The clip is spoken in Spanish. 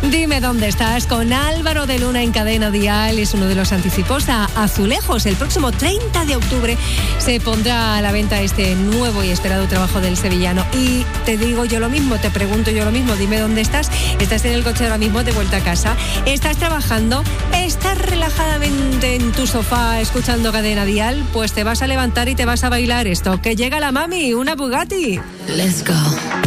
Dime dónde estás con Álvaro de Luna en Cadena Dial. Es uno de los anticipos a Azulejos. El próximo 30 de octubre se pondrá a la venta este nuevo y esperado trabajo del sevillano. Y te digo yo lo mismo, te pregunto yo lo mismo. Dime dónde estás. ¿Estás en el coche ahora mismo de vuelta a casa? ¿Estás trabajando? ¿Estás relajadamente en tu sofá escuchando Cadena Dial? Pues te vas a levantar y te vas a bailar esto. Que llega la mami, una Bugatti. Let's go.